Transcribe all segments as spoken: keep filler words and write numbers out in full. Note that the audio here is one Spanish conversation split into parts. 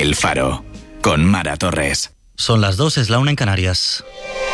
El Faro, con Mara Torres. Son las dos, es la una en Canarias.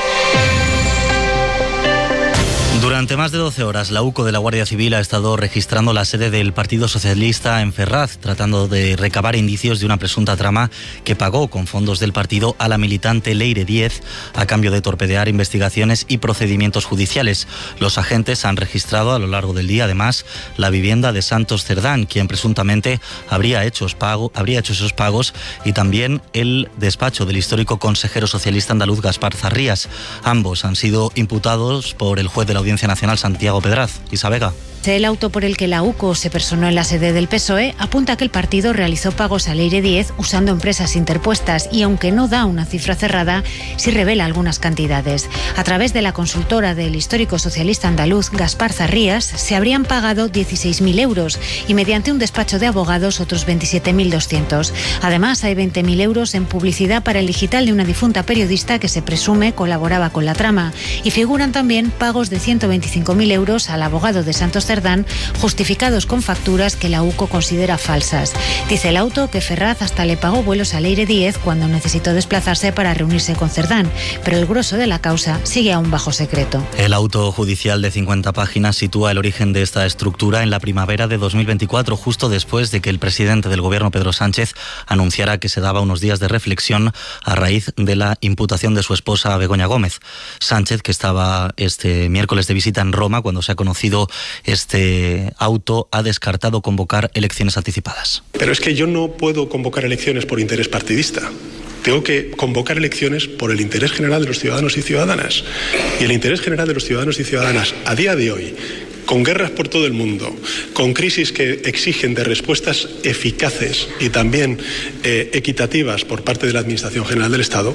Durante más de doce horas, la UCO de la Guardia Civil ha estado registrando la sede del Partido Socialista en Ferraz, tratando de recabar indicios de una presunta trama que pagó con fondos del partido a la militante Leire Díez a cambio de torpedear investigaciones y procedimientos judiciales. Los agentes han registrado a lo largo del día, además, la vivienda de Santos Cerdán, quien presuntamente habría hecho, pago, habría hecho esos pagos, y también el despacho del histórico consejero socialista andaluz Gaspar Zarrías. Ambos han sido imputados por el juez de la Audiencia Nacional Santiago Pedraz. Isa Vega. El auto por el que la UCO se personó en la sede del P S O E apunta que el partido realizó pagos a Leire Díez usando empresas interpuestas y, aunque no da una cifra cerrada, sí revela algunas cantidades. A través de la consultora del histórico socialista andaluz Gaspar Zarrías se habrían pagado dieciséis mil euros y mediante un despacho de abogados otros veintisiete mil doscientos. Además, hay veinte mil euros en publicidad para el digital de una difunta periodista que se presume colaboraba con la trama, y figuran también pagos de ciento veinticinco mil euros al abogado de Santos Cerdán, justificados con facturas que la UCO considera falsas. Dice el auto que Ferraz hasta le pagó vuelos a Leire Díez cuando necesitó desplazarse para reunirse con Cerdán, pero el grueso de la causa sigue aún bajo secreto. El auto judicial de cincuenta páginas sitúa el origen de esta estructura en la primavera de dos mil veinticuatro, justo después de que el presidente del gobierno, Pedro Sánchez, anunciara que se daba unos días de reflexión a raíz de la imputación de su esposa Begoña Gómez. Sánchez, que estaba este miércoles de visita en Roma cuando se ha conocido este auto, ha descartado convocar elecciones anticipadas. Pero es que yo no puedo convocar elecciones por interés partidista. Tengo que convocar elecciones por el interés general de los ciudadanos y ciudadanas. Y el interés general de los ciudadanos y ciudadanas a día de hoy, con guerras por todo el mundo, con crisis que exigen de respuestas eficaces y también eh, equitativas por parte de la Administración General del Estado.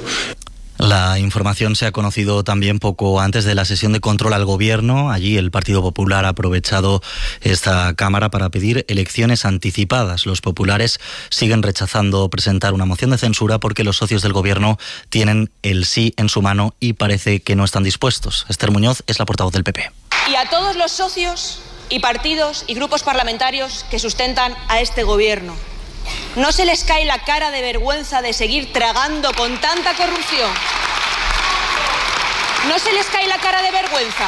La información se ha conocido también poco antes de la sesión de control al Gobierno. Allí el Partido Popular ha aprovechado esta Cámara para pedir elecciones anticipadas. Los populares siguen rechazando presentar una moción de censura porque los socios del Gobierno tienen el sí en su mano y parece que no están dispuestos. Esther Muñoz es la portavoz del P P. Y a todos los socios y partidos y grupos parlamentarios que sustentan a este Gobierno, ¿no se les cae la cara de vergüenza de seguir tragando con tanta corrupción? ¿No se les cae la cara de vergüenza?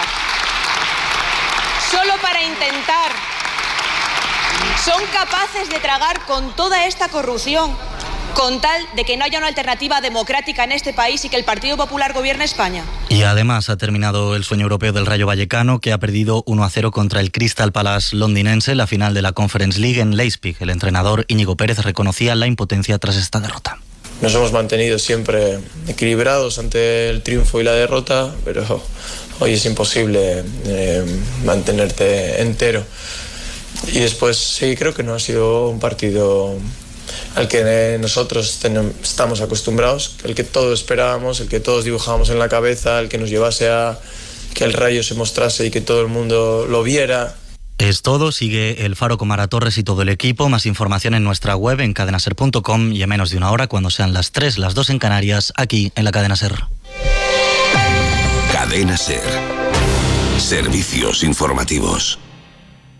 Solo para intentar. Son capaces de tragar con toda esta corrupción con tal de que no haya una alternativa democrática en este país y que el Partido Popular gobierne España. Y además ha terminado el sueño europeo del Rayo Vallecano, que ha perdido uno a cero contra el Crystal Palace londinense en la final de la Conference League en Leipzig. El entrenador Íñigo Pérez reconocía la impotencia tras esta derrota. Nos hemos mantenido siempre equilibrados ante el triunfo y la derrota, pero hoy es imposible eh, mantenerte entero. Y después sí, creo que no ha sido un partido al que nosotros tenemos, estamos acostumbrados, el que todos esperábamos, el que todos dibujábamos en la cabeza, el que nos llevase a que el Rayo se mostrase y que todo el mundo lo viera. Es todo, sigue El Faro con Mara Torres y todo el equipo. Más información en nuestra web en cadena ser punto com y en menos de una hora, cuando sean las tres, las dos en Canarias, aquí en la Cadena Ser. Cadena Ser. Servicios informativos.